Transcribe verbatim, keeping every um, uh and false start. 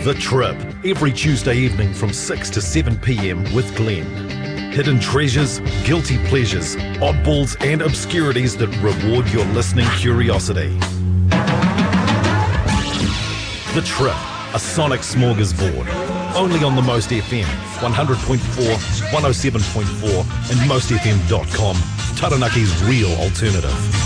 The Trip, every Tuesday evening from six to seven p.m. with Glenn. Hidden treasures, guilty pleasures, oddballs and obscurities that reward your listening curiosity. The Trip, a sonic smorgasbord. Only on the Most F M, one hundred point four, one oh seven point four and most f m dot com, Taranaki's real alternative.